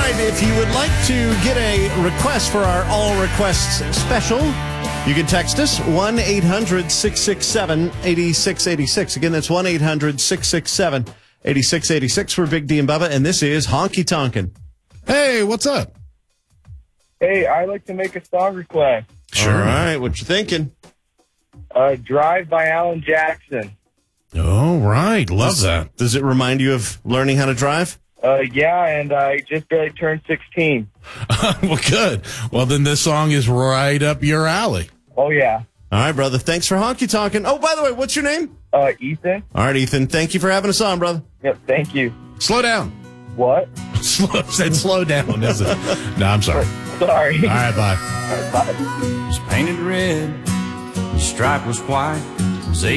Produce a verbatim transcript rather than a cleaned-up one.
right, if you would like to get a request for our All Requests special, you can text us one eight hundred six six seven eight six eight six. Again, that's one eight hundred six six seven eight six eight six for Big D and Bubba, and this is Honky Tonkin'. Hey, what's up? Hey, I'd like to make a song request. Sure. All right, what you thinking? Uh, Drive by Alan Jackson. Oh, right. Love does, that. Does it remind you of learning how to drive? Uh, yeah, and I just barely turned sixteen. Well, good. Well, then this song is right up your alley. Oh, yeah. All right, brother. Thanks for Honky Tonkin'. Oh, by the way, what's your name? Uh, Ethan? All right, Ethan. Thank you for having us on, brother. Yep, thank you. Slow down. What? Slow, said slow down, is it? No, I'm sorry. Sorry. All right, bye. All right, bye. was painted red, the stripe was white.